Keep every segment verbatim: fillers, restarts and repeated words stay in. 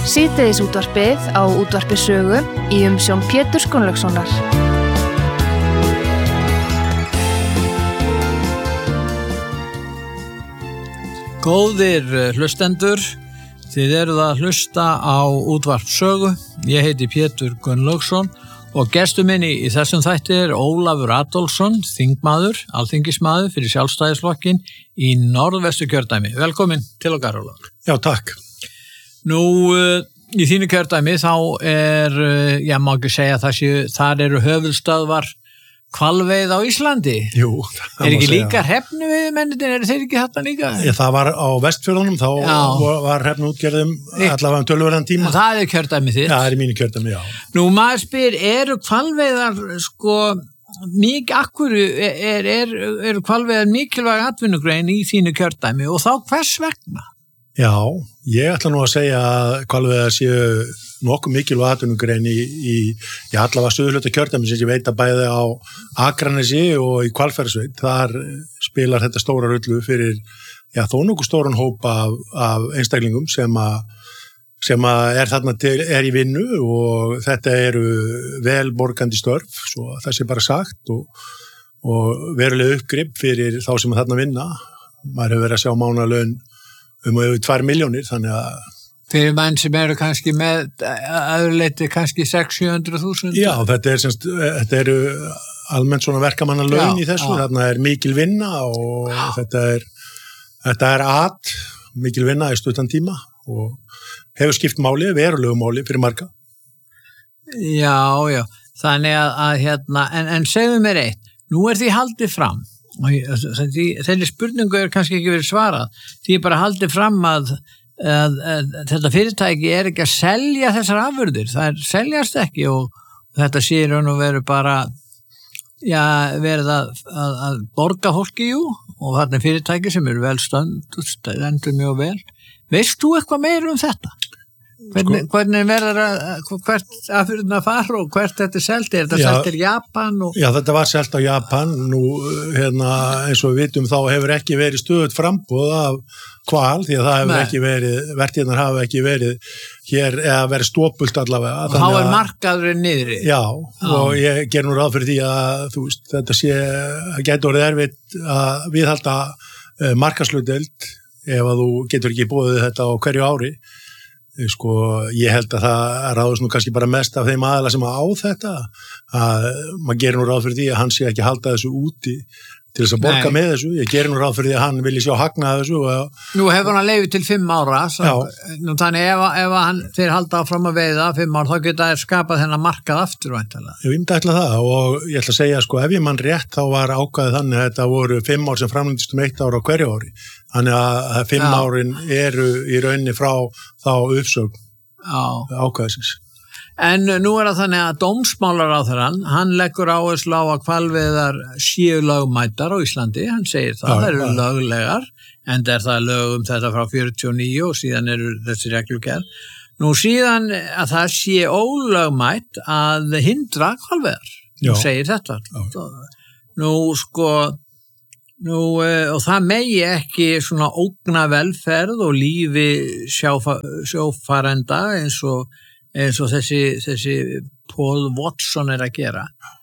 Síðdegis útvarpið á útvarpi Sögu í umsjón Péturs Gunnlaugssonar. Góðir hlustendur, þið eruð að hlusta á útvarp Sögu. Ég heiti Pétur Gunnlaugsson og gestur minni í þessum þætti er Ólafur Adolfsson, þingmaður, alþingismaður fyrir Sjálfstæðisflokkinn í Norðvesturkjördæmi. Velkomin til okkar, Ólafur. Já, takk. Nú, í þínu kjördæmi þá er, ég má ekki segja það séu, þar eru höfuðstöðvar hvalveið á Íslandi. Jú, er ekki líka hrefnuveiðimennirnir, eru þeir ekki þarna líka? Já, það var á Vestfjörðunum, þá já. var hrefnuútgerðum allavega um töluvverðan tíma. Og það er kjördæmi þitt? Já, það er í mínu kjördæmi, já. Nú, maður spyr, eru hvalveiðar, sko, mikið, akkur er, er, eru hvalveiðar mikilvæg atvinnugrein í þínu kjördæmi og þá hvers vegna? Já, ég ætla nú að segja að hvalveiðar séu nokkuð mikilvæg atvinnugrein í, í, í allavega suðurhluta kjördæmi sem ég veit að bæði á Akranesi og í Hvalfjarðarsveit. Þar spilar þetta stóra rullu fyrir, já, þó nokkuð stórun hópa af, af einstaklingum sem að sem að er þarna til, er í vinnu og þetta eru velborgandi störf, svo það sé bara sagt og, og verulega uppgrip fyrir þá sem að þarna vinna. Maður hefur verið að sjá mánalaun um yfir tvær milljónir, þannig að fyrir menn sem eru kannski með aðurleiti kannski sex til sjö hundruð þúsund. Já, þetta er semst, þetta eru almennt svona verkamannalaun í þessu, já. Þarna er mikil vinna og já. þetta er þetta er at, mikil vinna í stuttan tíma og hefur skipt máli, verulegu máli fyrir marga. Já, já, þannig að, að hérna, en, en segðu mér eitt, nú er því haldið fram þeirri spurningu er kannski ekki verið svarað því bara haldið fram að, að, að þetta fyrirtæki er ekki að selja þessar afurðir, það er seljast ekki og þetta sér hann og veru bara já, verið að, að, að borga fólki jú og þarna er fyrirtæki sem eru vel stönd stendur mjög vel. Veist þú eitthvað meira um þetta? Hvernig, hvernig verður að, hvert afurðina fara og hvert þetta er selt? Er þetta selt til Japan? Og... Já, þetta var selt á Japan. Nú, hérna, eins og við vitum þá hefur ekki verið stöðugt framboð af hval, því að það hefur Nei. ekki verið, vertíðnar hafa ekki verið hér, eða verið stópult allavega. Og þá er markaðurinn niðri. Já, Já, og ég ger nú ráð fyrir því að, þú veist, þetta sé, að geta orðið erfitt að viðhalda uh, markaðslutdeild ef að þú getur ekki búið þetta á hverju ári. Sko, ég held að það ráðast nú kannski bara mest af þeim aðila sem á þetta að maður gerir nú ráð fyrir því að hann sé ekki halda þessu úti til þess að borga Nei. með þessu, ég gerir nú ráð fyrir því að hann vilji sjá hagnaða þessu og... Nú hefur hann leyfi til fimm ára nú, þannig ef, ef hann þeir halda áfram að veiða fimm ár þá geta þær skapað þennan markað aftur væntanlega. Ég myndi ætla það og ég ætla að segja sko ef ég mann rétt þá var ákvæðið þannig að þetta voru fimm ár sem framlendist um eitt ára á hverju ári þannig að fimm Já. árin eru í rauninni frá þá uppsögn ákvæðisins. En nú er það þannig að dómsmálaráðherrann, hann leggur áherslu á að hvalveiðar séu lögmætar á Íslandi, hann segir það, það eru löglegar, en það er það lög um þetta frá fjörutíu og níu og síðan eru þessi reglugerð. Nú síðan að það sé ólögmætt að hindra hvalveiðar, hann segir þetta. Já. Nú sko, nú, og það megi ekki svona ógna velferð og lífi sjófa, sjófarenda eins og eins og þessi, þessi Paul Watson er að gera.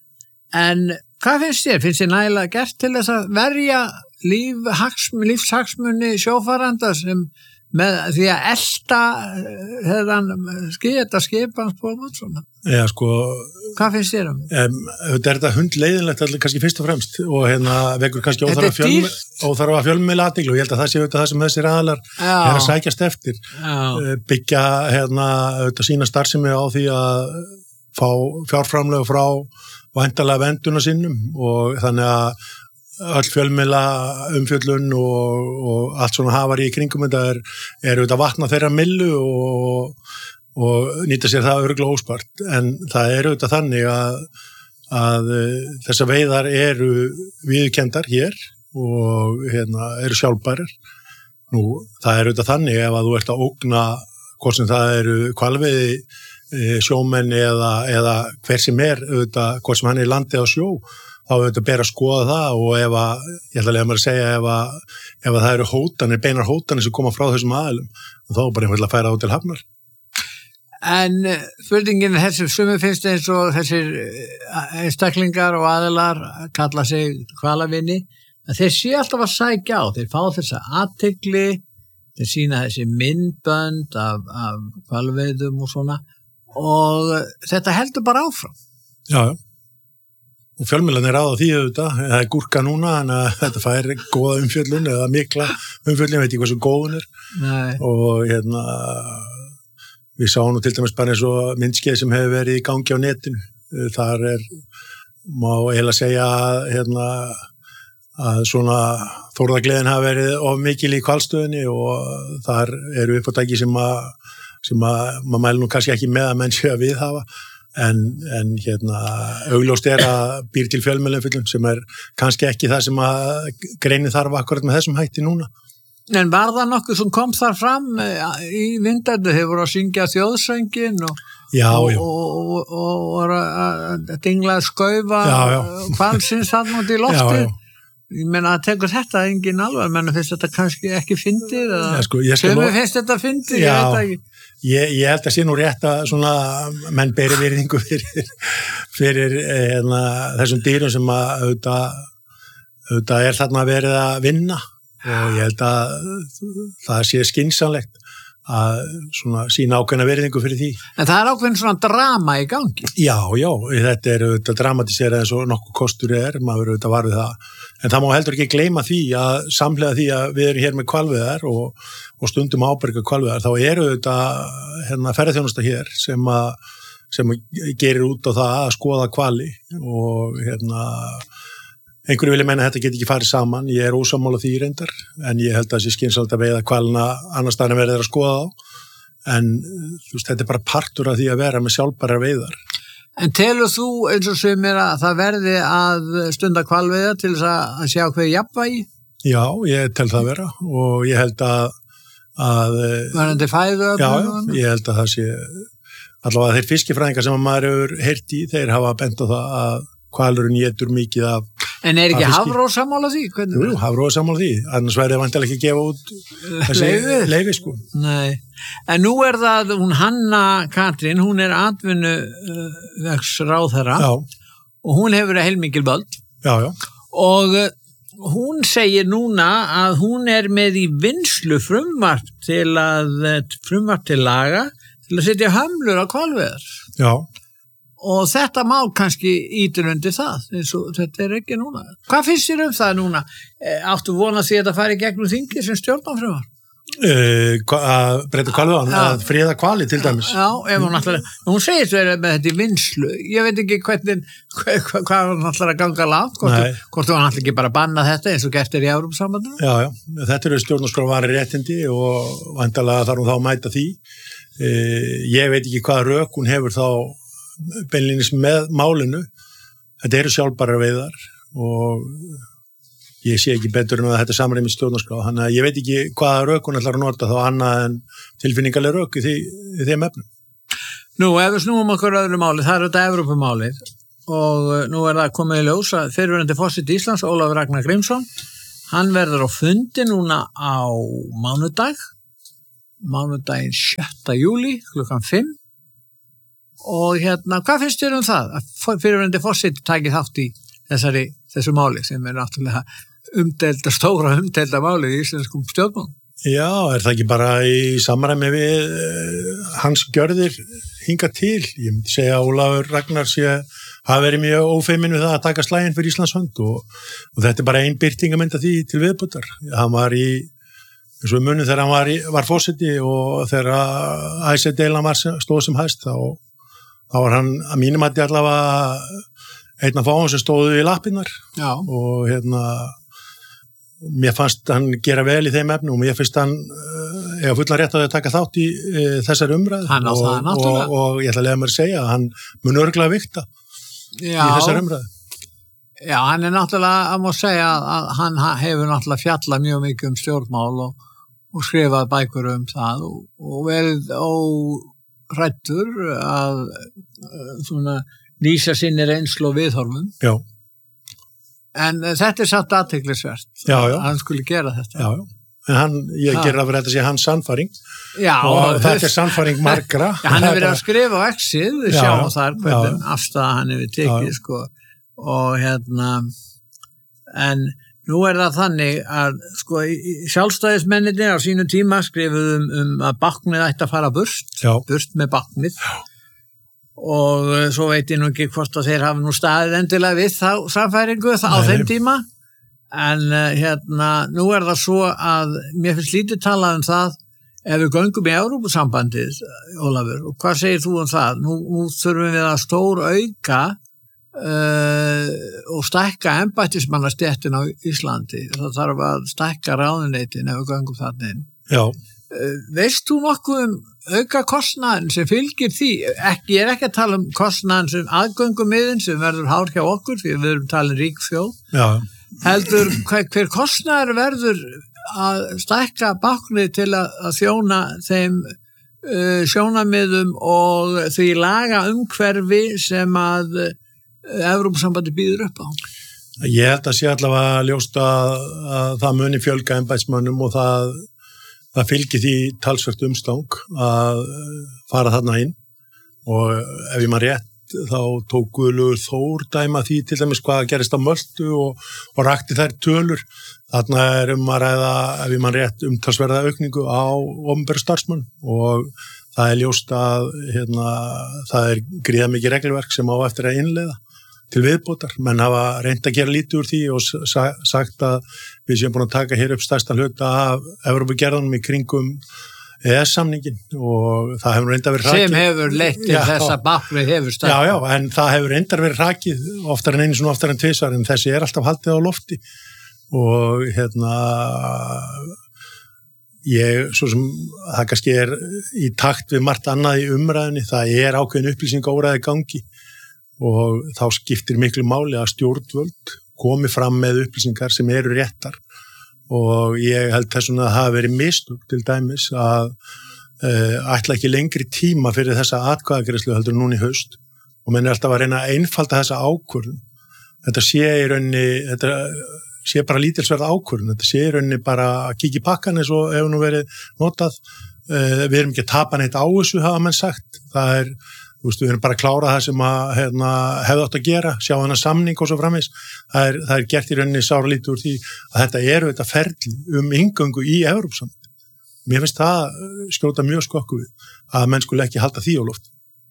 En hvað finnst þér? Finnst þér nægilega gert til þess að verja líf, hagsm, lífshagsmunni sjófaranda sem með því að elta hefðan skita skipans Paul Watson? Já, sko... Hvað finnst þér um? Um, þetta er þetta hundleiðinlegt allir kannski fyrst og fremst og hérna vekur kannski óþarfa fjölmiðla athygli og ég held að það sé auðvitað það sem þessir aðalar Já. er að sækjast eftir. Já. Byggja hérna auðvitað sína starfsemi á því að fá fjárframlög frá væntanlega venduna sinnum og þannig að öll fjölmiðla umfjöllun og, og allt svona hafari í kringum þetta er, er auðvitað vatna þeirra millu og, og nýta sér það örugglega óspart en það er auðvitað þannig að, að þessar veiðar eru viðurkenndar hér og hérna, eru sjálfbærar. Nú, það er auðvitað þannig ef að þú ert að ógna hvort sem það eru hvalveiði sjómenn eða, eða hver sem er auðvitað, hvort sem hann er í landi á sjó þá er þetta bara að skoða það og ef að, ég ætla að lega mér að segja ef að, ef að það eru hótanir, beinar hótanir sem koma frá þessum aðilum þá er bara einhverja að færa á til hafnar. En spurningin er þessi, sumir finnst eins og þessir einstaklingar og aðilar kalla sig hvalavinni, að þeir sé alltaf að sækja á, þeir fá þessa athygli, þeir sína þessi myndbönd af, af hvalveiðum og svona, og þetta heldur bara áfram. Já, já. Og fjölmiðlarnir er ráða því auðvitað, það er gúrka núna, en þetta fær góða umfjöllun eða mikla umfjöllun, veit ekki hvað svo góðun er. Nei. Og hérna, við sáum nú til dæmis bara eins og myndskeið sem hefur verið í gangi á netinu. Þar er, má eiginlega segja hérna, að svona þórðagleðin hafa verið of mikil í hvalstöðinni og þar eru uppátæki sem að, sem að maður mæli nú kannski ekki með að menn sé að viðhafa. En, en hérna, augljóst er að býr til fjölmiðlumfyllun sem er kannski ekki það sem að greinin þarf akkurat með þessum hætti núna. En var það nokkuð sem kom þar fram í Vindarnu, hefur voru að syngja þjóðsöngin og, já, og, já. og, og, og voru að dingla að skaufa hvalsins þarna út í lofti? Já, já. Ég meina að tekur þetta engin alveg, menn finnst þetta kannski ekki fyndið eða ja, sko, sem nú... finnst þetta fyndið, ég veit ekki. Ég, ég held að sé nú rétt að svona menn beri virðingu fyrir, fyrir hérna, þessum dýrum sem að auðvitað, auðvitað er þarna verið að vinna og ég held að það sé skynsamlegt að svona sína ákveðna virðingu fyrir því. En það er ákveðin svona drama í gangi? Já, já, þetta er auðvitað dramatisera eins og nokkuð kostur er, maður auðvitað var við það. En það má heldur ekki gleyma því að samhliða því að við erum hér með hvalveiðar og, og stundum ábyrga hvalveiðar, þá eru auðvitað hérna, ferðaþjónusta hér sem, að, sem gerir út á það að skoða hvali og hérna, einhverju vilja meina að þetta get ekki farið saman, ég er ósammála því reyndar, en ég held að það sé skynsamlegt að veiða hvalina annars staðar en verið að skoða á, en þú veist, þetta er bara partur af því að vera með sjálfbærar veiðar. En telur þú eins og sumir að það verði að stunda hvalveiða til þess að sjá hverju jafnvægi? Já, ég tel það vera og ég held að, að verðandi fæðu? Já, ég held að það sé allavega þeir fiskifræðingar sem maður hefur heyrt í, þeir hafa bent á það að hvalurinn étur mikið af En er ekki Hafró sammála því? Jú, Hafró er sammála því, annars verði vantilega ekki gefa út þessi leyfi sko. Nei, en nú er það hún Hanna Katrín, hún er atvinnuvegsráðherra og hún hefur heilmikil völd. Já, já. Og hún segir núna að hún er með í vinslu frumvarp til að frumvarp til laga til að setja hömlur á hvalveiðar. Já. Og þetta má kannski ítur undir það, eins og þetta er ekki núna. Hvað finnst þér um það núna? Áttu vonað því að þetta fari gegnum þingið sem stjórnarfrumvarp? Uh, að breyta hvalveiðan, að friða hvali til dæmis. Já, ef hún ætlar að, hún segist verið með þetta í vinslu. Ég veit ekki hvernig, hvað, hvað hún ætlar að ganga langt, hvort, hvort hún ætlar ekki bara að banna þetta eins og gert er í Evrópusambandinu. Já, já, þetta eru stjórnarskrárvarin réttindi og vandalega þarf hún þá að mæta því. Uh, ég veit ekki hvaða rök hún hefur þá beinlínis með málinu. Þetta eru sjálfbærar veiðar og ég sé ekki betur en að þetta samræmi stjórnarskrá, þannig að ég veit ekki hvaða rök hún ætlar að nota þá annað en tilfinningaleg rök í, því, í þeim efnum. Nú, ef við snúum okkur öðru máli, það er þetta Evrópumálið og nú er það komið í ljós að fyrrverandi forseti Íslands, Ólafur Ragnar Grímsson, hann verður á fundi núna á mánudag, mánudaginn sjötta júlí, klukkan fimm. Og hérna, hvað finnst þér um það? Að fyrrverandi forseti taki þátt í þessari, þessu máli sem er náttúrulega umdelda, stóra umdelda máli í íslenskum stjórnmálum? Já, er það ekki bara í samræmi við hans gjörðir hingað til? Ég myndi segja að Ólafur Ragnar sé hafa verið mjög ófeiminn við það að taka slaginn fyrir Íslands hönd og, og þetta er bara ein birtingamynd af því til viðbútar. Hann var í, eins og munum þegar hann var, í, var forseti og þegar I C E-deilan var stóð sem hæst þá þá var hann að mínum að þetta allavega einn af fáum sem stóðu í lappirnar og hérna mér fannst hann gera vel í þeim efnum og mér finnst hann uh, eiga fullan rétt að taka þátt í uh, þessari umræðu og, og, og, og ég ætla að lega mér að segja að hann mun örgulega vikta í þessari umræðu. Já, hann er náttúrulega, að má segja að hann hefur náttúrulega fjallað mjög mikið um stjórnmál og, og skrifað bækur um það og, og verið óræddur að uh, svona lýsa sinni reynslu og viðhorfum. Já. En þetta er satt athyglisvert já, já. að hann skuli gera þetta. Já, já. en hann, ég gerir að vera þetta sé hans sannfæring já, og þetta er sannfæring margra. Já, hann hefur verið að skrifa á exið, við sjáum þar hvernig afstæða hann hefur tekið, já. Sko, og hérna, en nú er það þannig að, sko, sjálfstæðismennirnir á sínu tíma skrifuðum um, um að báknið ætti að fara burt, já. Burt með báknið, já. Og svo veit ég nú ekki hvort að þeir hafa nú staðið endilega við þá samfæringu á þeim tíma, en uh, hérna, nú er það svo að mér finnst lítið talað um það ef við göngum í Evrópusambandið, Ólafur, og hvað segir þú um það? Nú, nú þurfum við að stór auka uh, og stækka embættismannastéttin á Íslandi, það þarf að stækka ráðuneytin ef við göngum þarna inn. Já. Veist þú nokkuð um auka kostnaðin sem fylgir því? Ekki, ég er ekki að tala um kostnaðin sem aðgöngumiðin sem verður hár hjá okkur því við erum talin rík þjóð. Já. Heldur hver, hver kostnaður verður að stækka báknið til að, að þjóna þeim uh, sjónamiðum og því laga umhverfi sem að uh, Evrópusambandi býður upp á? Ég held að sé allavega ljóst að, að það muni fjölga embættismönnum og það Það fylgir því talsvert umstang að fara þarna inn og ef ég maður rétt þá tók Guðlaugur Þór dæma því til dæmis hvað gerist á Möltu og, og rakti þær tölur. Þarna er um að ræða, ef ég maður rétt, umtalsverða aukningu á opinberum starfsmönnum og það er ljóst að hérna, það er gríða mikið regelverk sem á eftir að innleiða til viðbótar, menn hafa reynt að gera lítið úr því og sagt að við séum búin að taka hér upp stærsta hluta af Evrópugerðunum í kringum E E S-samningin og það hefur reynd að vera hrakið. Sem hefur leitt til þess að báknið hefur stærsta. Já, já, en það hefur reynd að vera hrakið oftar en einu svona oftar en tvisvar en þessi er alltaf haldið á lofti og hérna ég, svo sem það kannski er í takt við margt annað í umræðinni, það er ákveðin upplýsingaóræði gangi og þá skiptir miklu máli að stjórnvöld komi fram með upplýsingar sem eru réttar og ég held þess að það hafi verið mistök til dæmis að uh, ætla ekki lengri tíma fyrir þessa atkvæðagreiðslu heldur núna í haust og menn er alltaf að reyna að einfalda þessa ákvörðun. Þetta sé í rauninni, þetta sé bara lítilsverð ákvörðun, þetta sé í rauninni bara að kíkja í pakkan eins og hefur nú verið notað, uh, við erum ekki að tapa neitt á þessu hafa menn sagt, það er Þú veist, við erum bara að klára það sem að hérna, hefði átt að gera, sjá hana samning og svo framvegis. Það er, það er gert í rauninni sáralítið úr því að þetta eru þetta ferli um inngöngu í Evrópusambandið. Mér finnst það skjóta mjög skokku við að menn skuli ekki halda því á loft.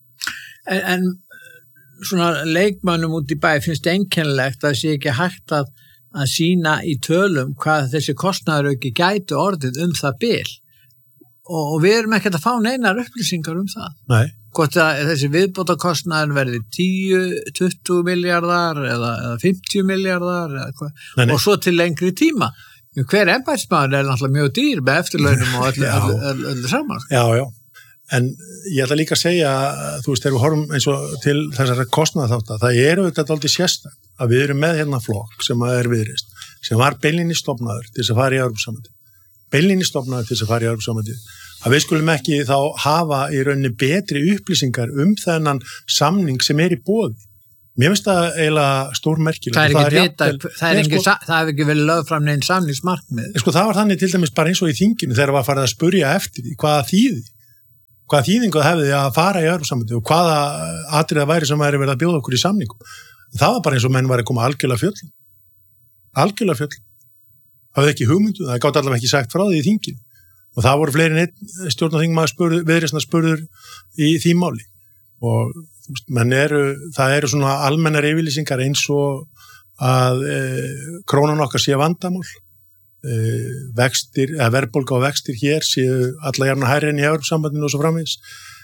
En, en svona leikmönnum út í bæ finnst einkennilegt að sé ekki hægt að, að sína í tölum hvað þessi kostnaðarauki gætu orðið um það bil. Og, og við erum ekkert að fá neinar upplýsingar um það. Nei. Hvort að þessi viðbótakostnaðin verði tíu, tuttugu miljardar eða, eða fimmtíu miljardar eða hvað, nei, nei. Og svo til lengri tíma. Hver embættismaður er náttúrulega mjög dýr með eftirlaunum og öllu, öllu, öllu, öllu saman. Já, já. En ég ætla líka að segja, þú veist, þegar við horfum eins og til þessara kostnaðarþátta, það eru þetta aldrei sérstak að við erum með hérna flokk sem er Viðreisn, sem var beinlínis stofnaður til þess að fara í Evrópusambandið. Beinlínis stofnaður til þess að fara í Evrópusambandið. Að við skulum ekki þá hafa í rauninni betri upplýsingar um þennan samning sem er í boði. Mér finnst það eiginlega stórmerkilegt. Það er ekki vita, það er ekki, sko, það hefur ekki verið lögð fram neinn samningsmarkmið. Sko það var þannig til dæmis bara eins og í þinginu þegar var farið að spurja eftir því hvaða þýði, hvaða þýðingu það hefði að fara í Evrópusambandið og hvaða atriða væri sem væri verið að bjóða okkur í samningum. Það var bara eins og menn var að koma algjörlega fjöll. Algjörlega fjöll. Það hefði ekki hugmyndu, það gátt allavega ekki sagt frá því í þinginu. Og það voru fleiri en einn stjórnarþingmaður spurður, Viðreisnar spurður í því máli. Og menn eru, það eru svona almennar yfirlýsingar eins og að e, krónan okkar sé vandamál, e, vextir, eða verðbólga og vextir hér séu alla jafna hærri en í Evrópusambandinu og svo framvegis.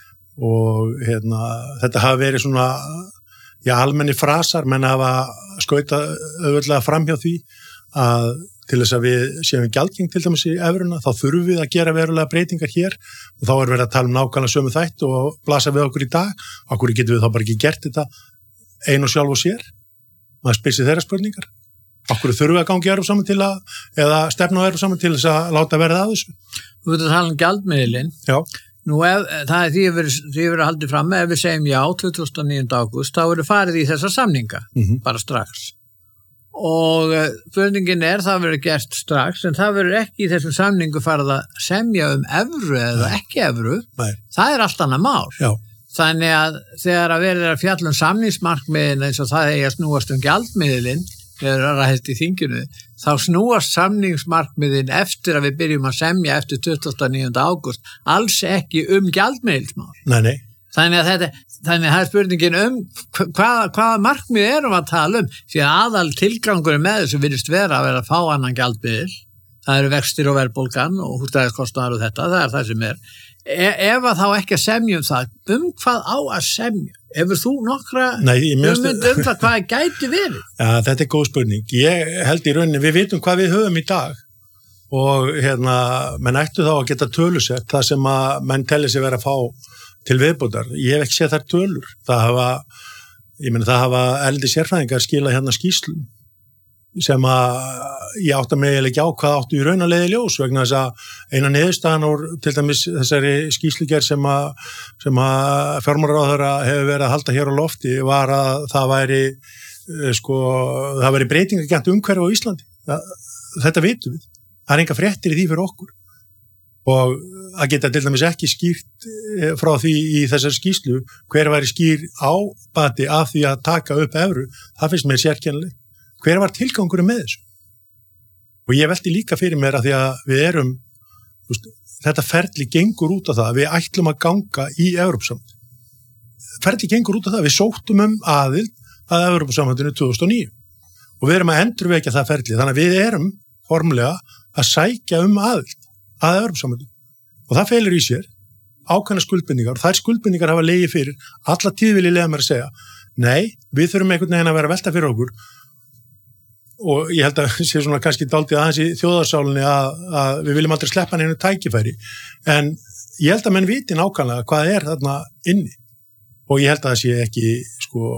Og hérna, þetta hafa verið svona, já, almenni frasar, menn hafa skauta auðvitað framhjá því að til þess að við séum gjaldgeng til dæmis í evruna, þá þurfum við að gera verulega breytingar hér og þá er verið að tala um nákvæmlega sömu þætt og blasa við okkur í dag. Okkur getum við þá bara ekki gert þetta ein og sjálf og sér. Maður spyr sig þeirra spurningar. Okkur þurfum við að gangi Evróp saman til að, eða stefna á Evróp saman til þess að láta verða að þessu. Þú veit að tala um gjaldmiðilinn. Já. Nú, ef, það er því að við erum haldið fram með, ef við segjum já tuttugasta og níunda ágúst, þá eru farið í þessa samninga, mm-hmm. bara strax. og spurningin er, það verður gert strax, en það verður ekki í þessum samningu farið að semja um evru eða ekki evru, Nei. Það er allt annað mál. Já. Þannig að þegar að verður að fjalla um samningsmarkmiðin eins og það eigi að snúast um gjaldmiðilinn, þegar það er að hægt í þinginu, þá snúast samningsmarkmiðin eftir að við byrjum að semja eftir tuttugasta og níunda ágúst, alls ekki um gjaldmiðilsmál. Nei, nei. Þannig að þetta, þannig að það er spurningin um hvaða, hvaða markmið erum að tala um, því að aðal tilgangur með þessu virðist vera að vera að fá annan gjaldmiðil, það eru vextir og verðbólgan og húsnæðiskostnaðar og þetta, það er það sem er. E ef að þá ekki að semja um það, um hvað á að semja? Hefur þú nokkra hugmynd um það hvað gæti verið? Ja, þetta er góð spurning. Ég held í rauninni, við vitum hvað við höfum í dag og hérna, menn ættu þá að geta tölusett það sem að menn telli sig vera að fá til viðbótar. Ég hef ekki séð þær tölur. Það hafa, ég meni það hafa eldi sérfræðingar skila hérna skýslum sem að ég átta mig ekki á hvað áttu í raun að leiði ljós vegna þess að eina niðurstaðan úr til dæmis þessari skýslugerð sem að, sem að fjármálaráðherra hefur verið að halda hér á lofti var að það væri sko, það væri breytingagjarnt umhverfi á Íslandi. Það, þetta vitum við. Það er enga fréttir í því fyrir okkur og að geta til dæmis ekki skýrt frá því í þessari skýslu hver væri skýr ábati af því að taka upp evru, það finnst mér sérkennilegt. Hver var tilgangurinn með þessu? Og ég velti líka fyrir mér að því að við erum, veist, þetta ferli gengur út af það, við ætlum að ganga í Evrópusambandinu. Ferli gengur út af það, við sóttum um aðild að Evrópusambandinu tvö þúsund og níu og við erum að endurvekja það ferli, þannig að við erum formlega að sækja um aðild að Evrópusambandinu og það felur í sér ákveðnar skuldbindingar og þær skuldbindingar hafa legið fyrir, alla tíð vil ég lega mér að segja, nei, við þurfum einhvern veginn að vera að velta fyrir okkur og ég held að sé svona kannski dálítið aðeins í þjóðarsálinni að, að við viljum aldrei sleppa henni tækifæri en ég held að menn viti nákvæmlega hvað er þarna inni og ég held að það sé ekki sko,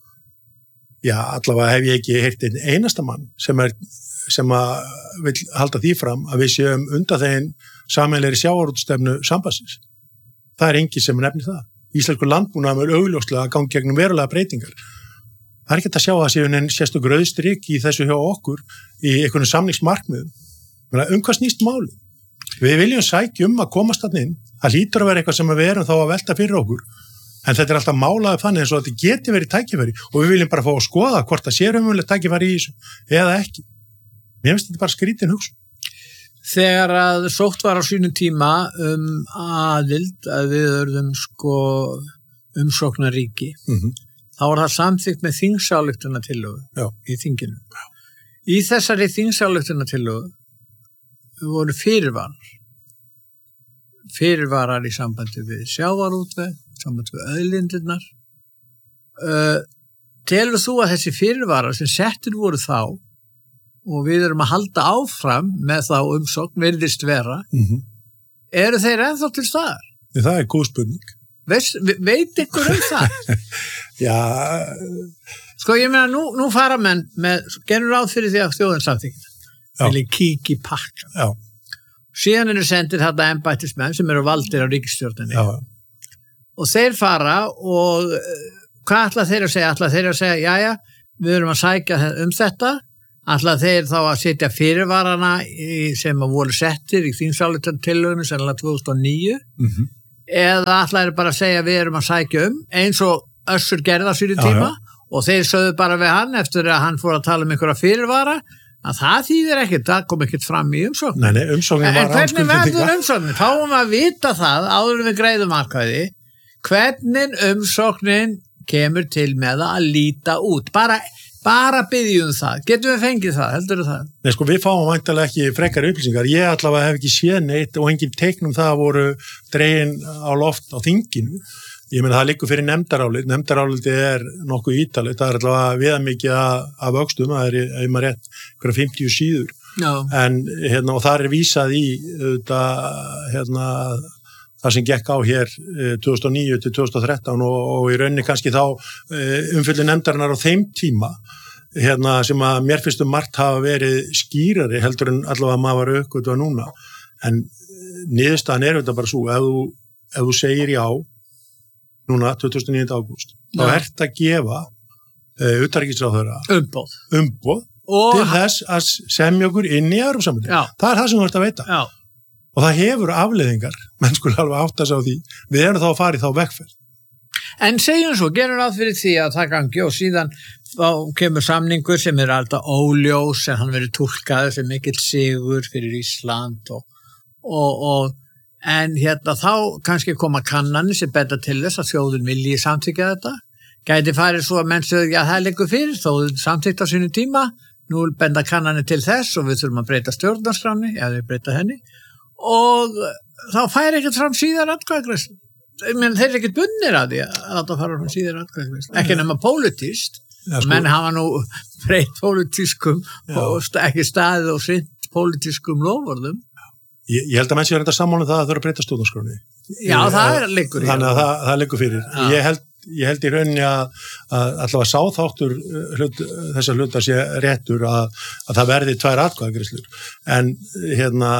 já allavega hef ég ekki heyrt einn einasta mann sem er sem að vil halda því fram að við séum undan þeim sameiginlegri sjávarútvegsstefnu sambandsins. Það er engin sem nefnir það. Íslenskur landbúnaður er augljóslega að ganga gegnum verulega breytingar. Það er ekki að sjá að séu en sérstök rauðstrik í þessu hjá okkur í einhvern samningsmarkmiðum. Um hvað snýst málið? Við viljum sækja um að komast þarna inn. Það hlýtur að vera eitthvað sem við erum þá að velta fyrir okkur. En þetta er alltaf málaði þannig eins og þetta geti verið tækifæri og við viljum bara fá að skoða hvort það sé raunverulega tækifæri í þessu eða ekki. Mér finnst þetta bara skrítin hugsun. Þegar að sótt var á sínum tíma um aðild að við örðum sko umsóknaríki. Mm-hmm. Þá var það samþykkt með þingsályktunartillögu í þinginu. Já. Í þessari þingsályktunartillögu voru fyrirvarar. Fyrirvarar í sambandi við sjávarútveg, sambandi við auðlindirnar. Uh, telur þú að þessi fyrirvarar sem settir voru þá og við erum að halda áfram með þá umsókn virðist vera, mm-hmm. eru þeir ennþá til staðar? Það er góð spurning. Veist, veit ykkur um það? Já. Sko ég meina, nú, nú fara menn með, gerur ráð fyrir því að þjóðin samþykkir. Vilja kíkja í pakka. Já. Síðan eru sendir þetta embættismenn sem eru valdir á ríkisstjórninni. Já. Og þeir fara og hvað ætla þeir að segja? Ætla þeir að segja, já, já, við erum að sækja um þetta. Ætla þeir þá að setja fyrirvarana í, sem að voru settir í þingsályktunartillögunni sennilega tvö þúsund og níu. Mhm. Eða ætlaði bara að segja við erum að sækja um eins og Össur gerði á sínu tíma já, já. Og þeir sögðu bara við hann eftir að hann fór að tala um einhverja fyrirvara að það þýðir ekkert, það kom ekkert fram í umsóknin. Nei, nei, umsóknin var en hvernig verður umsóknin? Fáum að vita það áður við greiðum atkvæði hvernig umsóknin kemur til með að líta út bara, bara byggjum það, getum við fengið það, heldur það? Nei, sko, við fáum væntanlega ekki frekar upplýsingar, ég allavega hef ekki séð neitt og engin teiknum það voru dregin á loft á þinginu, ég meina það liggur fyrir nefndarálit, nefndaráliti er nokkuð ítalegt, það er allavega viðamikið af vöxtum, það er, ef maður rétt, hverja fimmtíu síður, Já. En hérna, og það er vísað í, þetta, hérna, það sem gekk á hér tvö þúsund og níu til tvö þúsund og þrettán og, og í rauninni kannski þá umfyllir nefndarinnar á þeim tíma hérna, sem að mér finnst um margt hafa verið skýrari heldur en allavega maður var aukvöldu að núna en niðurstaðan er þetta bara svo ef þú, ef þú segir já núna tuttugasta og níunda ágúst þá ert að gefa uh, utanríkisráðherra umboð. umboð og til þess að semja okkur inn í Evrópusambandið. Það er það sem þú ert að veita. Já. Og það hefur afleiðingar, menn skulle alveg átta sig á því. Við erum þá að fara í þá vegferð. En segjum svo, gerum ráð fyrir því að það gangi og síðan þá kemur samningur sem er alltaf óljós en hann verið túlkaður sem mikill sigur fyrir Ísland og, og, og en hérna þá kannski koma kannanir sem benda til þess að þjóðin vilji samþykkja þetta. Gæti farið svo að menn sögðu, já það liggur fyrir, þóðin samþykkt á sínu tíma, nú benda kannanir til þess og við þurfum að breyta stjórnarskráni, eða við breyta henni og þá fær ekkert fram síðar atkvæðagreiðslu. Men þeir er ekkert bunnir að því að það fara fram síðar atkvæðagreiðslu. Ekki nema pólitískt, ja, sko. Menn hafa nú breytt pólitískum og ekki staðið og sint pólitískum lofvörðum. Ég, ég held að menn séu reynda sammála um það að þau eru að breyta stjórnarskráni. Já, ég, það er liggur. Þannig að það, það liggur fyrir. Ég held, ég held í rauninni að, að allavega sáþáttur hlut, þessar hlutar sé réttur að, að það verði tvær atkvæðagreiðslur. En hérna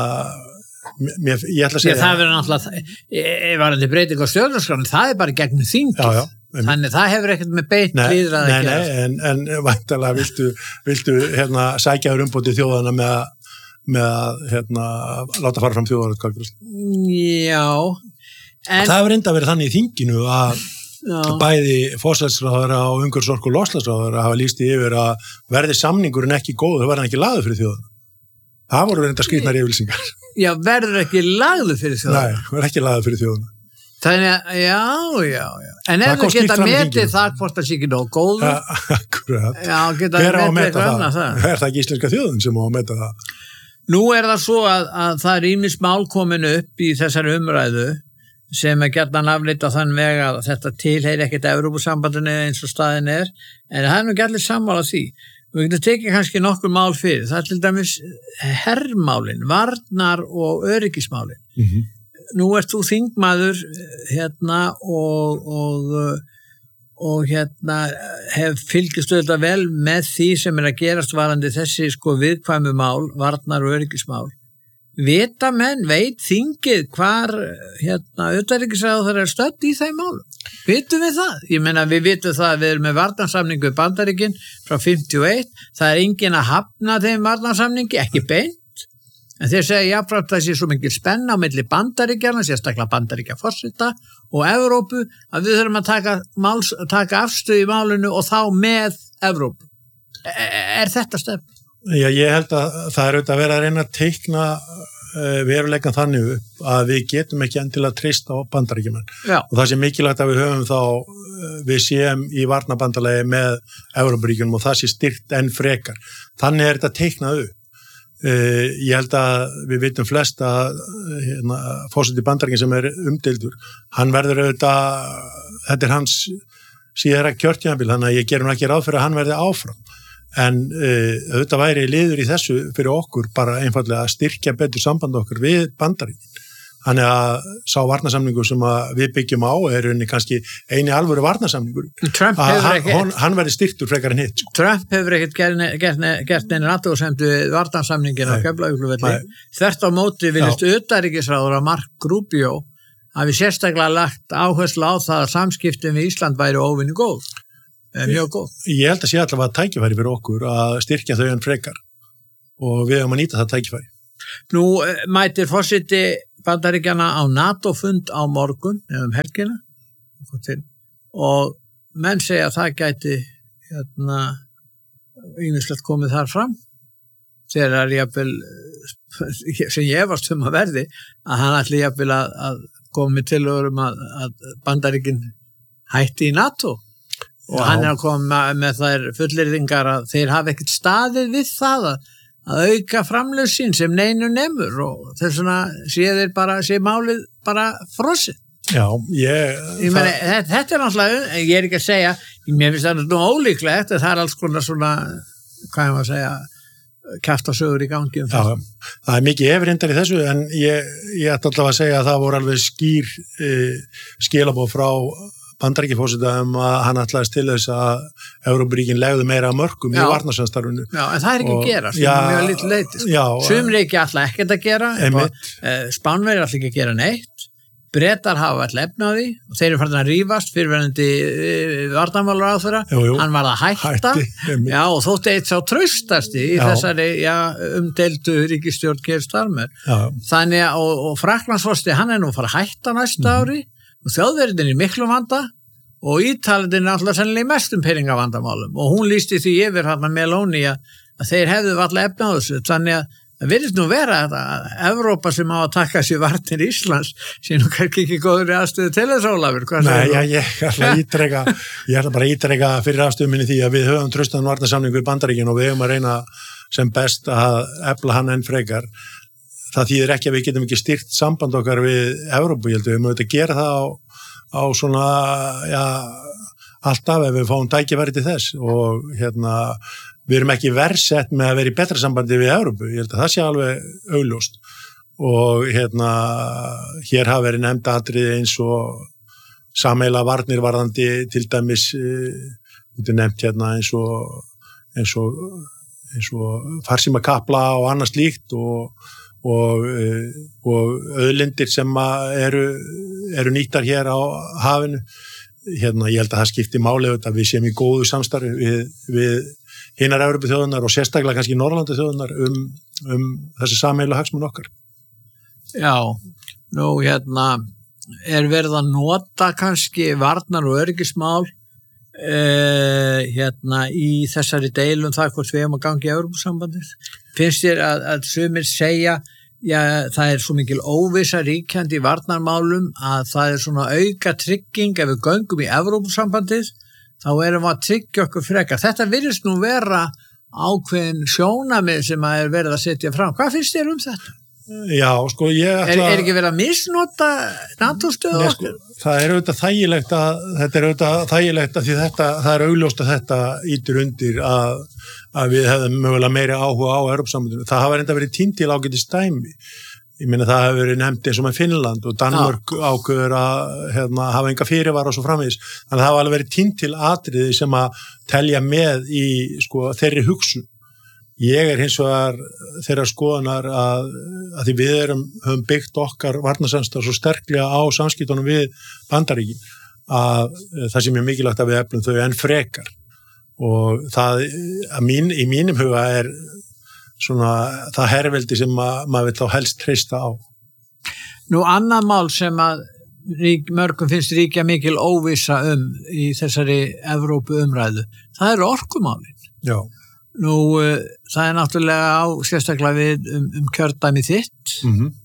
Mér, ég ætla að segja ég, það verður náttúrulega varandi breyting á stjórnarskráni, það er bara gegnum þingið, þannig það hefur ekkert með beint líðræði að gera. Nei, nei, en, en væntanlega viltu, viltu hérna, sækja umbótið þjóðana með að, með að hérna, láta fara fram þjóðaratkvæðagreiðslu. Já. En, það hefur reynda verið þannig í þinginu að já. Bæði forsætisráðherra og umhverfis-, orku- og loftslagsráðherra hafa lýst yfir að verði samningurinn ekki góð, það verði ekki lagður fyrir þjóðana. Það voru reynda skrýtnar yfirlýsingar. Já, verður ekki lagður fyrir þjóðana. Nei, verður ekki lagður fyrir þjóðana. Þannig að, já, já, já. En ef við geta metið það hvort það sé ekki nóg góður. Ja, akkurat. Já, geta metið eitthvað annað það. Er það ekki íslenska þjóðin sem á að meta það? Nú er það svo að, að það er ýmis mál komin upp í þessari umræðu sem er gjarnan afleitt á þann veg að þetta tilheyri ekkert Evrópusambandinu eins og staðin er, en það er nú ekki allir sammála því. Við getum tekið kannski nokkur mál fyrir. Það er til dæmis hermálin, varnar og öryggismálin. Mm-hmm. Nú ert þú þingmaður hérna og, og, og hérna hef fylgist auðvitað vel með því sem er að gerast varandi þessi sko viðkvæmu mál, varnar og öryggismál. Vita menn, veit þingið hvar hérna utanríkisráðherra er stödd í þeim málum? Vitum við það? Ég meina við vitum það að við erum með varnarsamningu í Bandaríkin frá fimmtíu og eitt, það er engin að hafna þeim varnarsamningi, ekki beint, en þeir segja jafnframt að það sé svo mikil spenna á milli Bandaríkjana, sérstaklega Bandaríkjaforseta og Evrópu, að við þurfum að taka, máls, taka afstöð í málinu og þá með Evrópu. Er þetta stefn? Já, ég held að það er auðvitað að vera að reyna að teikna uh, veruleikan þannig upp að við getum ekki endilega treyst á Bandaríkjumenn. Og það sé mikilvægt að við höfum þá, uh, við séum í varnarbandalagi með Evrópuríkjunum og það sé styrkt enn frekar. Þannig er þetta teiknað upp. Uh, ég held að við vitum flest að uh, hérna, fórseti Bandaríkjun sem er umdeildur, hann verður auðvitað, þetta er hans síðara kjörtímabil, þannig að ég gerum ekki ráð fyrir að hann verði áfram. En uh, auðvitað væri liður í þessu fyrir okkur bara einfallega að styrkja betur samband okkur við Bandaríkin. Þannig að sá varnarsamningur sem að við byggjum á er unni kannski eini alvöru varnarsamningur. Trump hefur hann, ekkert... Hann, hann verði styrktur frekar en hitt. Sko. Trump hefur ekkert gert neina athugasemd við varnarsamningin á Keflavíkurflugvelli. Þvert á móti viljast utanríkisráðherra Mark Rubio hafi sérstaklega lagt áherslu á það að samskiptin við Ísland væri óvinni góð. Mjög góð. Ég held að sé allavega tækifæri fyrir okkur að styrkja þau en frekar og við höfum að nýta það tækifæri. Nú mætir forseti Bandaríkjana á NATO-fund á morgun eða um helgina og menn segja að það gæti hérna ýmislegt komið þar fram þegar jafnvel sem ég efast um að verði að hann ætli jafnvel að, að komi til um að, að Bandaríkin hætti í NATO. Og já. Hann er að koma með þær fullyrðingar að þeir hafa ekkert staðið við það að, að auka framlög sín sem neinu nemur og þess vegna sé þeir bara, sé málið bara frosið. Já, ég... ég meni, það... þetta, þetta er náttúrulega, ég er ekki að segja, mér finnst það nú ólíklegt, það er alls konar svona, hvað ég maður að segja, kjaftasögur í gangi um það. Já, það er mikið efrindar í þessu en ég, ég ætla alltaf að segja að það voru alveg skýr eh, skilabóð frá Bandaríkjaforseta um að hann ætlaðist til þess að Evrópuríkin legðu meira að mörkum já. Í varnarsamstarfinu. Já, en það er ekki og, að gera, sem er mjög lítið leyti. Sumri ekki alltaf ekkert að gera, Spánverið alltaf ekki að gera neitt, Bretar hafa alltaf efnaði og þeir eru farin að rífast fyrirverandi varnarmálar á þeirra, hann var að hætta Hætti, já, og þótti eitt sá traustasti í já. Þessari já, umdeldu ríkisstjórn Keir Starmer þannig að, og, og Frakklandsforsti hann er nú að fara að hætta næsta mm. ári og þjóðverðin er miklu vanda og Ítalinn er alltaf sennilega mestum peningavandamálum og hún lýsti því yfir hann með Meloni að, að þeir hefðu alltaf efna á þessu, þannig að það virðist nú vera að Evrópa sem á að taka sér varnir Íslands sé nú kannski ekki góður í aðstöðu til þess Ólafur. Nei, já, ég ætla að ítreka ég ætla bara að ítreka fyrir aðstöðu minni því að við höfum traustaðan varnarsamning við Bandaríkin og við höfum að reyna sem best að efla hann enn frekar. Það þýðir ekki að við getum ekki styrkt samband okkar við Evrópu, ég held að við höfum auðvitað að gera það á, á svona, já, alltaf ef við fáum tækifæri til þess og hérna við erum ekki verðsett með að vera í betra sambandi við Evrópu, ég held að það sé alveg augljóst og hérna hér hafa verið nefnd atriði eins og sameiginlega varnir varðandi til dæmis þetta er nefnt hérna eins og eins og, eins og farsímakapla og annað slíkt og, og, og auðlindir sem eru, eru nýttar hér á hafinu hérna ég held að það skipti máli að við séum í góðu samstarfi við, við hinnar Evrópu þjóðunar og sérstaklega kannski Norrlandu þjóðunar um, um þessi sameiginlegu hagsmuni okkar. Já, nú hérna er verið að nota kannski varnar og öryggismál eh, hérna í þessari deilum þar hvort við hefum að gangi í Evrópusambandið. Finnst þér að, að sumir segja já, það er svo mikil óvissa ríkjandi í varnarmálum að það er svona auka trygging ef við göngum í Evrópusambandið þá erum við að tryggja okkur frekar. Þetta virðist nú vera ákveðin sjónamið sem að er verið að setja fram. Hvað finnst þér um þetta? Já, sko, ég ætla... Er, er ekki verið að misnota NATO-stöðu okkur? Sko, það er auðvitað þægilegt að, þetta er auðvitað þægilegt að því þetta, það er augljóst að þetta ítur undir að, að við hefðum mögulega meiri áhuga á Evrópusambandinu. Það hafa reynda verið tínt til ágætis dæmi. Ég meina það hefur verið nefnt eins og með Finnland og Danmörk ja. ákveður að hérna, hafa enga fyrirvara og svo framvegis. Þannig að það hafa alveg verið tínt til atriði sem að telja með í sko, þeirri hugsun. Ég er hins vegar þeirra skoðanar að, að því við erum, höfum byggt okkar varnarsamstarf svo sterklega á samskiptunum við Bandaríkin að það sem er mikilvægt að við eflum þau enn frekar. Og það að mín, í mínum huga er svona það herveldi sem að, maður vil þá helst treysta á. Nú annað mál sem að rík, mörgum finnst ríkja mikil óvissa um í þessari Evrópu umræðu, það eru orkumálin. Já. Nú það er náttúrulega á sérstaklega við um, um kjördæmi þitt mm-hmm.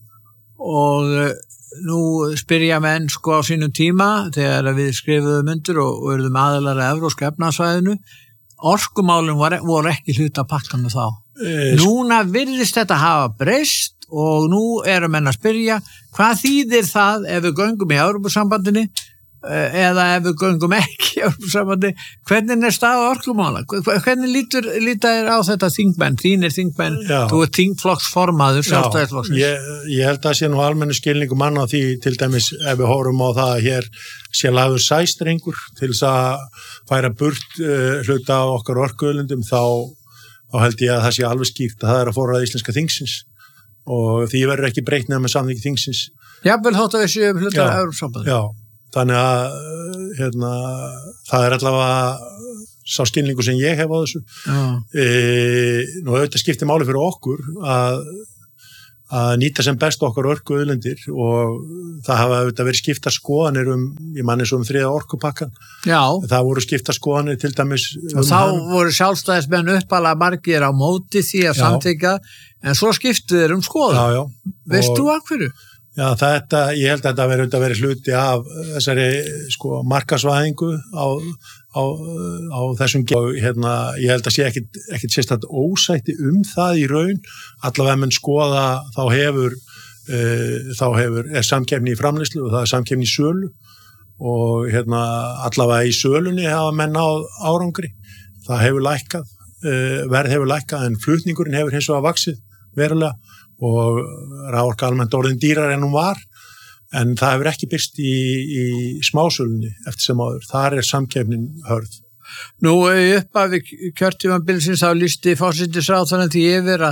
og nú spyrja menn sko á sínum tíma þegar við skrifuðum undir og, og eruðum aðilar að Evrópska efnahagssvæðinu orkumálin var, voru ekki hluta pakkanu þá. Núna virðist þetta hafa breyst og nú erum menn að spyrja hvað þýðir það ef við göngum í Evrópusambandinu eða ef við göngum ekki í Evrópusambandi, hvernig er staða orkumála? Hvernig lítur, lítur á þetta þingmenn, þínir þingmenn, Já. Þú er þingflokksformaður sjálfstæðisflokksins? Ég, ég held að sé nú almennu skilningu mann á því til dæmis ef við horfum á það að hér sé lagður sæstrengur til þess að færa burt uh, hluta á okkar orkuauðlindum þá þá held ég að það sé alveg skýrt að það er að forræða íslenska þingsins og því verður ekki breytt nefn með samþykki þingsins. Jafnvel þótt að við séum hluta af Evrópusambandinu. Já, þannig að hérna, það er allavega sá skilningu sem ég hef á þessu. E, nú auðvitað skiptir máli fyrir okkur að, að nýta sem best okkar orkuauðlindir og það hafa auðvitað verið skipta skoðanir um, ég manni svo um þriða orkupakkan. Já. Það voru skipta skoðanir til dæmis. Og um þá hann. Voru sjálfstæðismenn uppalega margir á móti því að samþykja, en svo skiptu þeir um skoðun. Já, já. Veist þú af hverju? Já, þetta, ég held að þetta verið að vera hluti af þessari sko markasvæðingu á, á, á þessum og hérna, ég held að sé ekkit, ekkit sérstætt ósætti um það í raun, allavega menn skoða þá hefur, uh, þá hefur, er samkeppni í framleiðslu og það er samkeppni í sölu og hérna allavega í sölunni hafa menn á árangri, það hefur lækkað, uh, verð hefur lækkað en flutningurinn hefur hins vegar vaxið verulega og raforka almennt orðin dýrar en hún var en það hefur ekki byrst í, í smásölunni eftir sem áður, þar er samkeppnin hörð. Nú upp af kjörtímabilsins þá lýsti forsætisráðherrann því yfir að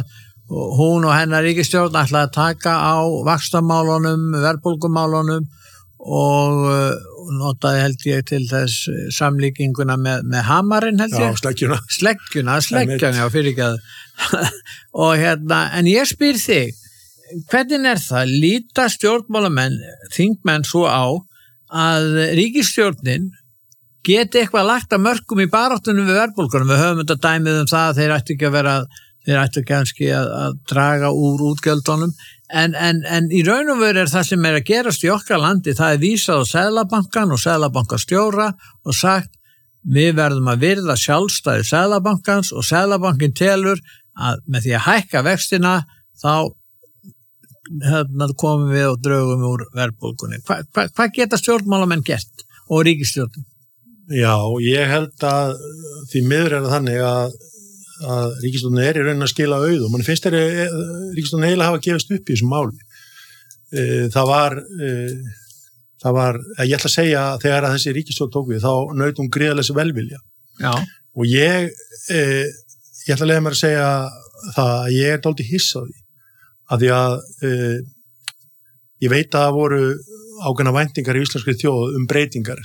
og hún og hennar ríkisstjórn ætlaði að taka á vaxtamálunum, verðbólgumálunum og notaði held ég til þess samlíkinguna með, með hamarinn held ég. Já, sleggjuna. Sleggjuna, sleggjuna, já, fyrir ekki að. Og hérna, en ég spyr þig, hvernig er það, líta stjórnmálamenn, þingmenn svo á að ríkisstjórnin geti eitthvað lagt að mörkum í baráttunum við verðbólgunum? Við höfum þetta dæmið um það að þeir ættu ekki að vera, þeir ættu kannski að, að draga úr útgjöldunum, en, en, en í raun og veru er það sem er að gerast í okkar landi, það er vísað á Seðlabankann og Seðlabankastjóra og sagt, við verðum að virða sjálfstæði Seðlabankans og Seðlabankin telur að með því að hækka vextina þá hérna, komum við og draugum úr verðbólgunni. Hva, hva, hvað geta stjórnmálamenn gert og ríkisstjórn? Já, ég held að því miður er það þannig að, að ríkisstjórnin er í raunin að skila auð og mann finnst þeirri ríkisstjórnin eiginlega hafa gefist upp í þessum máli. Það var, það var, ég ætla að segja þegar að þessi ríkisstjórn tók við, þá naut hún gríðarlega velvilja. Já. Og ég, ég ætla að leiða mér að segja það að ég er dálítið hissa á því, að því að ég veit að það voru ákveðna væntingar í íslenskri þjóð um breytingar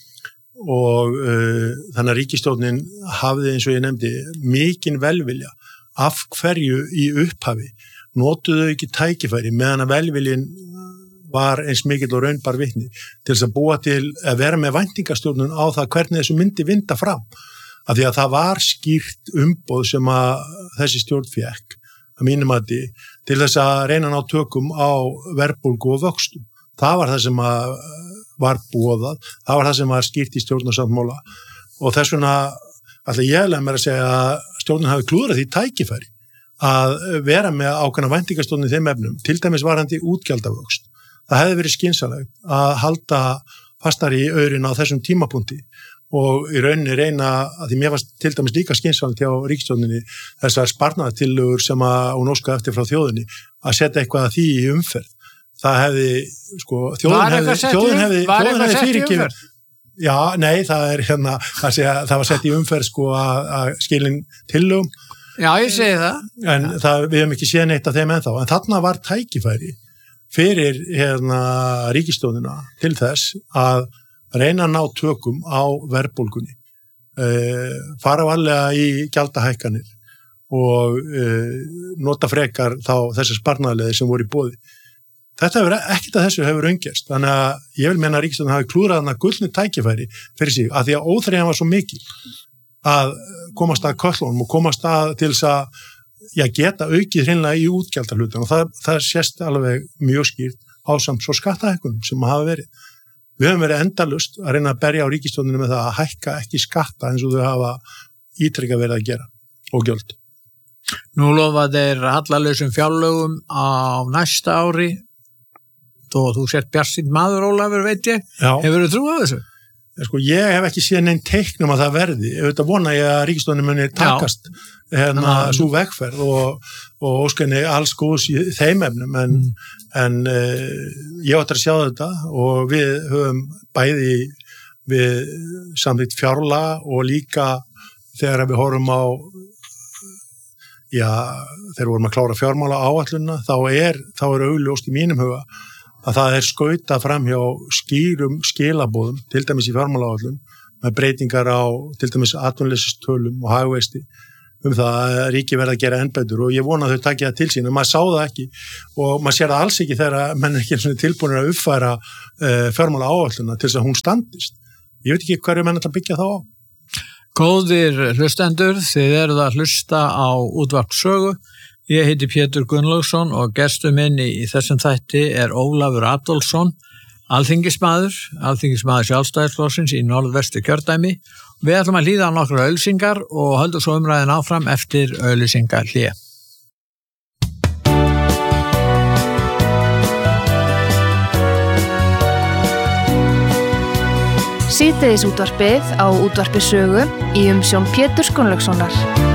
og uh, þannig að ríkisstjórnin hafði eins og ég nefndi mikinn velvilja af hverju í upphafi notuðu ekki tækifæri meðan að velviljin var eins mikill og raunbar vitni til þess að búa til að vera með væntingastjórnun á það hvernig þessu myndi vinda fram af því að það var skýrt umboð sem að þessi stjórn fékk að mínum að til þess að reyna að ná tökum á verðbólgu og vöxtum. Það var það sem að var boðað, það var það sem var skýrt í stjórnarsáttmála og þess vegna ætla ég að mér að segja að stjórnin hafi klúðrað því tækifæri að vera með ákveðna væntingastjórn í þeim efnum, til dæmis varandi útgjaldavöxt. Það hefði verið skynsamlegt að halda fastar í aurin á þessum tímapunkti og í rauninni reyna, að því mér varst til dæmis líka skynsamlegt hjá ríkisstjórninni þessar sparnaðartillögur sem að hún óskaði eftir frá þjóðinni að setja eitthvað að því í umferð. Það hefði, sko, þjóðin hefði, þjóðin hefði, þjóðin hefði fyrirgefið. Já, nei, það er hérna, það, sé, það var sett í umferð, sko, að, að skilin tillögum. Já, ég segi það. En það, við hefum ekki séð neitt af þeim ennþá. En þarna var tækifæri fyrir, hérna, ríkisstjórnina til þess að reyna að ná tökum á verðbólgunni. Uh, fara varlega í gjaldahækkanir og uh, nota frekar þá þessar sparnaðarleiðir sem voru í boði. Þetta hefur ekkert að þessu hefur raungerst, þannig að ég vil meina að ríkisstjórnin hafi klúðrað þarna gullnu tækifæri fyrir sig, af því að óþreyjan var svo mikil að komast að köllunum og komast að til þess að já, geta aukið hreinlega í útgjaldarhlutan og það, það sést alveg mjög skýrt ásamt svo skattahækkunum sem hafa verið. Við höfum verið endalust að reyna að berja á ríkisstjórninu með það að hækka ekki skatta eins og þau hafa ítrekka verið að gera og gjöld. Nú lofa þeir hallalausum fjárlögum á næsta ári og þú sért bjartsýnn maður, Ólafur, veit ég. Já. Hefur þú trú á þessu? Sko, ég hef ekki séð neinn teiknum að það verði. Auðvitað vona ég að ríkisstjórnin muni takast hérna svo vegferð og, og óskenni alls góðs í þeim efnum, en, mm. en uh, ég átti að sjá þetta og við höfum bæði við samþykkt fjárlaga og líka þegar við horfum á já, þegar við vorum að klára fjármála áætlunina, þá er, þá er augljóst í mínum huga að það er skauta fram hjá skýrum skilabóðum, til dæmis í fjármálaáætlun, með breytingar á til dæmis atvinnuleysistölum og hagvexti um það að ríki verða að gera enn betur og ég vona að þau taki það til sín, en maður sá það ekki og maður sér það alls ekki þegar menn er ekki tilbúinir að uppfæra uh, fjármálaáætluna til þess að hún standist. Ég veit ekki hverju menn ætla að byggja þá á. Góðir hlustendur, þið eruð að hlusta á Útvarp Sögu. Ég heiti Pétur Gunnlaugsson og gestur minn í þessum þætti er Ólafur Adolfsson, alþingismaður, alþingismaður Sjálfstæðisflokksins í norðvestu kjördæmi. Við ætlum að hlýða á nokkra auglýsingar og höldum svo umræðin áfram eftir auglýsingar hlé. Síðdegisútvarpið á Útvarpi Sögu í umsjón Péturs Gunnlaugssonar.